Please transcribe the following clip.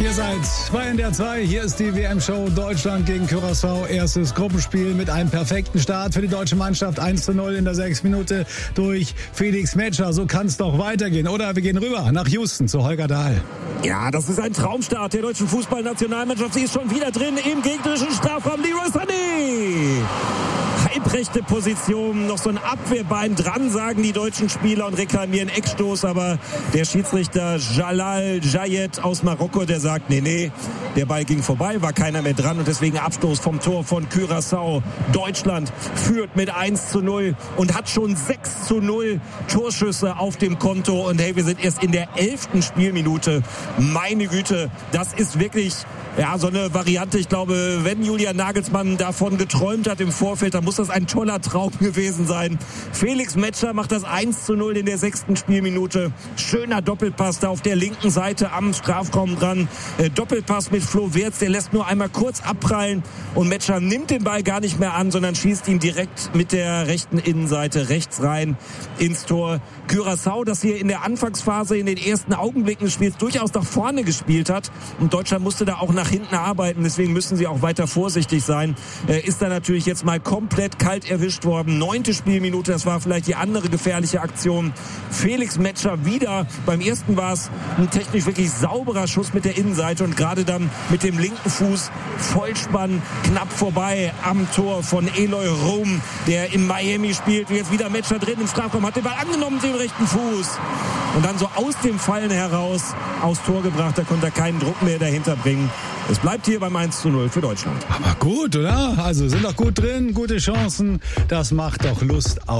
Ihr seid bei NDR 2. Hier ist die WM-Show Deutschland gegen Curaçao. Erstes Gruppenspiel mit einem perfekten Start für die deutsche Mannschaft. 1:0 in der 6. Minute durch Felix Metscher. So kann es doch weitergehen. Oder wir gehen rüber nach Houston zu Holger Dahl. Ja, das ist ein Traumstart der deutschen Fußballnationalmannschaft. Sie ist schon wieder drin im gegnerischen Strafraum. Leroy Sané! Halbrechte Position, noch so ein Abwehrbein dran, sagen die deutschen Spieler und reklamieren Eckstoß. Aber der Schiedsrichter Jalal Jayed aus Marokko, der sagt, nee, der Ball ging vorbei, war keiner mehr dran und deswegen Abstoß vom Tor von Curaçao. Deutschland führt mit 1:0 und hat schon 6:0 Torschüsse auf dem Konto. Und hey, wir sind erst in der 11. Spielminute. Meine Güte, das ist wirklich... Ja, so eine Variante, ich glaube, wenn Julian Nagelsmann davon geträumt hat im Vorfeld, dann muss das ein toller Traum gewesen sein. Felix Metscher macht das 1:0 in der 6. Spielminute. Schöner Doppelpass da auf der linken Seite am Strafraum dran. Doppelpass mit Flo Wirtz, der lässt nur einmal kurz abprallen und Metscher nimmt den Ball gar nicht mehr an, sondern schießt ihn direkt mit der rechten Innenseite rechts rein ins Tor. Curaçao, das hier in der Anfangsphase, in den ersten Augenblicken des Spiels durchaus nach vorne gespielt hat und Deutschland musste da auch nach hinten arbeiten, deswegen müssen sie auch weiter vorsichtig sein. Ist da natürlich jetzt mal komplett kalt erwischt worden. 9. Spielminute, das war vielleicht die andere gefährliche Aktion. Felix Metscher wieder. Beim ersten war es ein technisch wirklich sauberer Schuss mit der Innenseite und gerade dann mit dem linken Fuß Vollspann knapp vorbei am Tor von Eloy Room, der in Miami spielt. Jetzt wieder Metscher drin im Strafraum, hat den Ball angenommen mit dem rechten Fuß und dann so aus dem Fallen heraus aufs Tor gebracht. Da konnte er keinen Druck mehr dahinter bringen. Es bleibt hier beim 1:0 für Deutschland. Aber gut, oder? Also sind doch gut drin, gute Chancen. Das macht doch Lust auf